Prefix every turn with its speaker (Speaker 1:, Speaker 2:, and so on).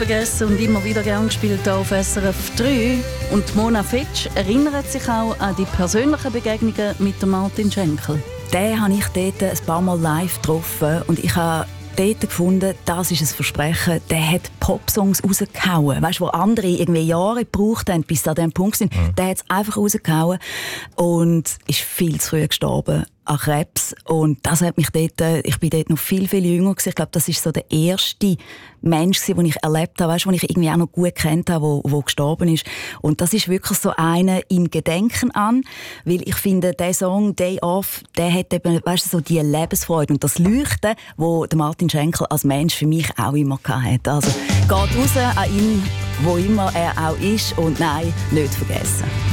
Speaker 1: vergessen und immer wieder gern gespielt auf SRF 3. Und Mona Fitsch erinnert sich auch an die persönlichen Begegnungen mit Martin Schenkel.
Speaker 2: Den habe ich dort ein paar Mal live getroffen und ich habe dort gefunden, das ist ein Versprechen, der hat Popsongs rausgehauen. Weißt du, wo andere irgendwie Jahre gebraucht haben, bis sie an diesem Punkt sind. Der hat es einfach rausgehauen und ist viel zu früh gestorben an Krebs. Und das hat mich dort, ich bin dort noch viel, viel jünger gewesen. Ich glaube, das ist so der erste Mensch, den ich erlebt habe, weißt, den ich irgendwie auch noch gut kennt habe, der gestorben ist. Und das ist wirklich so einer im Gedenken an, weil ich finde, der Song «Day Off», der hat eben, weißt du, so die Lebensfreude und das Leuchten, wo der Martin Schenkel als Mensch für mich auch immer hatte. Also geht raus an ihn, wo immer er auch ist und nein, nicht vergessen.